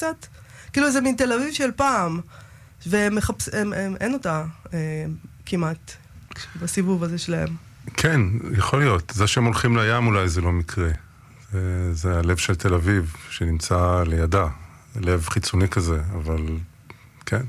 קצת? כאילו זה מין תל אביב של פעם, אין אותה כמעט בסיבוב הזה שלהם. כן, יכול להיות. זה שהם הולכים לים אולי זה לא מקרה. זה הלב של תל אביב שנמצא לידה. לב חיצוני כזה, אבל כן.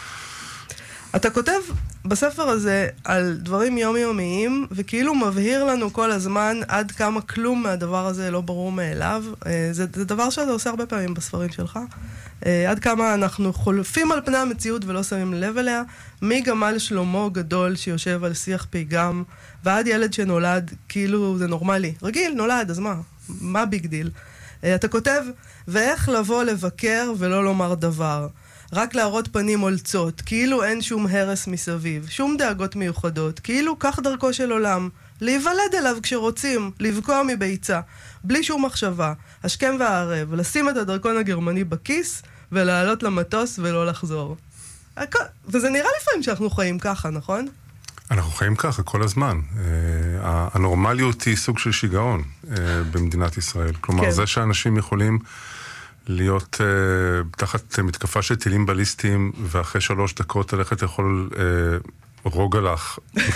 אתה כותב בספר הזה על דברים יומיומיים, וכאילו מבהיר לנו כל הזמן עד כמה כלום מהדבר הזה לא ברור מאליו. זה דבר שאתה עושה הרבה פעמים בספרים שלך. עד כמה אנחנו חולפים על פני המציאות ולא שמים לב אליה, מגמל שלמה גדול שיושב על שיח פיגם, ועד ילד שנולד, כאילו זה נורמלי. רגיל, נולד, אז מה ביג דיל? אתה כותב, ואיך לבוא לבקר ולא לומר דבר. רק להראות פנים הולצות, כאילו אין שום הרס מסביב, שום דאגות מיוחדות, כאילו כך דרכו של עולם, להיוולד אליו כשרוצים, לבקוע מביצה, בלי שום מחשבה, השכם והערב, לשים את הדרכון הגרמני בכיס, ולעלות למטוס ולא לחזור. וזה נראה לפעמים שאנחנו חיים ככה, נכון? אנחנו חיים ככה כל הזמן. הנורמליות היא סוג של שיגעון במדינת ישראל. כלומר, כן. זה שאנשים יכולים להיות תחת מתקפה של טילים בליסטיים, ואחרי 3 דקות ללכת יכול רוגלח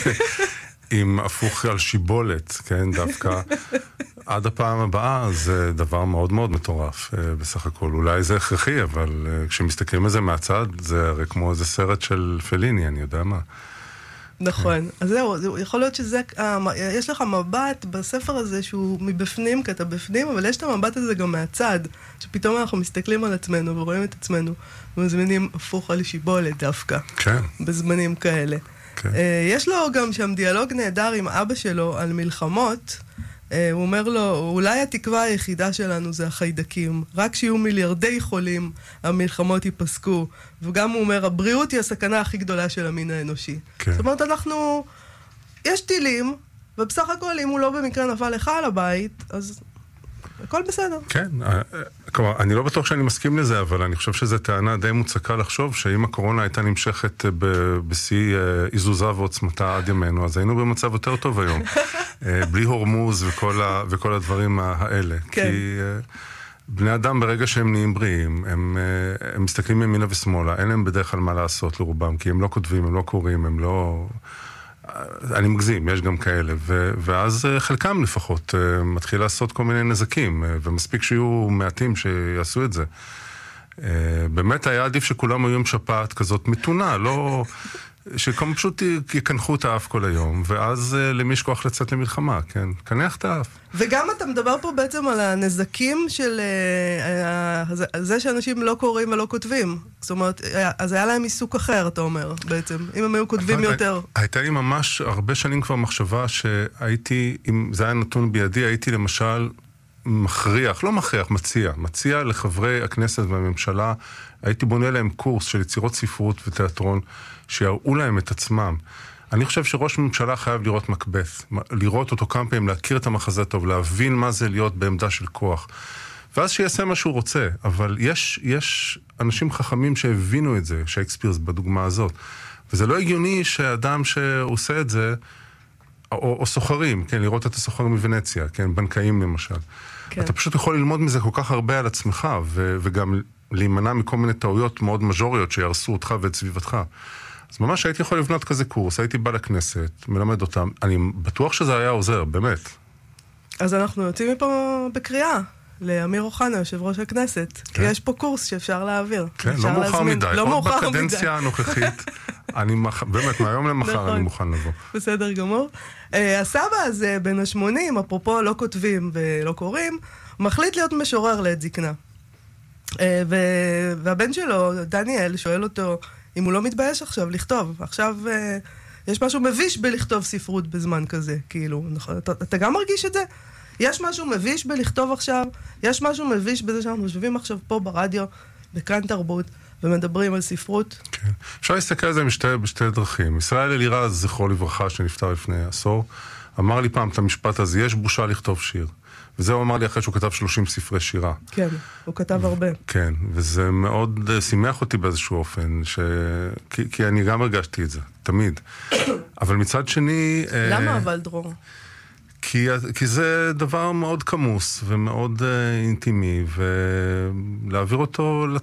עם הפוך על שיבולת, כן, דווקא עד הפעם הבאה, זה דבר מאוד מאוד מטורף בסך הכל. אולי זה הכרחי, אבל כשמסתכלים על זה מהצד, זה הרי כמו איזה סרט של פליני, אני יודע מה. נכון, אז זהו, יכול להיות שזה, יש לך מבט בספר הזה שהוא מבפנים, כי אתה בפנים, אבל יש את המבט הזה גם מהצד, שפתאום אנחנו מסתכלים על עצמנו ורואים את עצמנו, ומזמינים הפוך על שיבולת דווקא, כן. בזמנים כאלה. כן. יש לו גם שם דיאלוג נהדר עם אבא שלו על מלחמות, הוא אומר לו, אולי התקווה היחידה שלנו זה החיידקים, רק שיהיו מיליארדי חולים, המלחמות ייפסקו, וגם הוא אומר, הבריאות היא הסכנה הכי גדולה של המין האנושי. כן. זאת אומרת, יש טילים, ובסך הכל, אם הוא לא במקרה נפל לך על הבית, אז הכל בסדר. כן, כלומר, אני לא בטוח שאני מסכים לזה, אבל אני חושב שזו טענה די מוצקה לחשוב, שאם הקורונה הייתה נמשכת בשיא איזוזה ועוצמתה עד ימינו, אז היינו במצב יותר טוב היום. בלי הורמוז וכל הדברים האלה. כן. כי בני אדם ברגע שהם נהיים בריאים, הם מסתכלים ימינה ושמאלה, אין להם בדרך כלל מה לעשות לרובם, כי הם לא כותבים, הם לא קוראים, הם לא... אני מגזים, יש גם כאלה, ואז חלקם לפחות מתחיל לעשות כל מיני נזקים, ומספיק שיהיו מעטים שיעשו את זה. באמת היה עדיף שכולם היו עם שפעת כזאת מתונה, לא... שכמו פשוט יקנחו את האף כל היום, ואז למי יש כוח לצאת למלחמה, כן? קנח את האף. וגם אתה מדבר פה בעצם על הנזקים של זה שאנשים לא קוראים ולא כותבים. זאת אומרת, אז היה להם עיסוק אחר, אתה אומר, בעצם, אם הם היו כותבים יותר. הייתה לי ממש הרבה שנים כבר מחשבה שהייתי, אם זה היה נתון בידי, הייתי למשל מכריח, לא מכריח, מציע לחברי הכנסת והממשלה, הייתי בונה להם קורס של יצירות ספרות ותיאטרון, שיראו להם את עצמם. אני חושב שראש ממשלה חייב לראות מקבeth, לראות אותו כמה פעמים, להכיר את המחזה טוב, להבין מה זה להיות בעמדה של כוח. ואז שיעשה מה שהוא רוצה, אבל יש אנשים חכמים שהבינו את זה, שייקספיר בדוגמה הזאת. וזה לא הגיוני שאדם שעושה את זה, או סוחרים, כן, לראות את הסוחרים מוונציה, כן, בנקאים למשל. כן. אתה פשוט יכול ללמוד מזה כל כך הרבה על עצמך, וגם להימנע מכל מיני טעויות מאוד מז'וריות שירסו אותך ואת סביבתך. אז ממש הייתי יכול לבנות כזה קורס, הייתי בא לכנסת, מלמד אותם, אני בטוח שזה היה עוזר, באמת. אז אנחנו יוצאים מפה בקריאה לאמיר אוחנה, יושב ראש הכנסת, כי יש פה קורס שאפשר להעביר. כן, לא מאוחר מדי, עוד בקדנציה הנוכחית, באמת, מהיום למחר אני מוכן לבוא. בסדר גמור. הסבא הזה, בין ה-80, אפרופו לא כותבים ולא קוראים, מחליט להיות משורר לעת זקנה. והבן שלו, דניאל, שואל אותו אם הוא לא מתבייש עכשיו לכתוב. עכשיו יש משהו מביש בלכתוב ספרות בזמן כזה, כאילו, אתה גם מרגיש את זה? יש משהו מביש בלכתוב עכשיו? יש משהו מביש בזה שאנחנו יושבים עכשיו פה ברדיו, בכאן תרבות, ומדברים על ספרות? כן. אפשר להסתכל על זה בשתי דרכים. ישראל אלירז, זכרו לברכה, שנפטר לפני עשור, אמר לי פעם את המשפט הזה, יש בושה לכתוב שיר. וזה הוא אמר לי אחרי שהוא כתב 30 ספרי שירה. כן, הוא כתב הרבה. כן, וזה מאוד שימח אותי באיזשהו אופן, כי אני גם הרגשתי את זה, תמיד. אבל מצד שני... למה אבל, דרור? כי זה דבר מאוד כמוס ומאוד אינטימי, ולהעביר אותו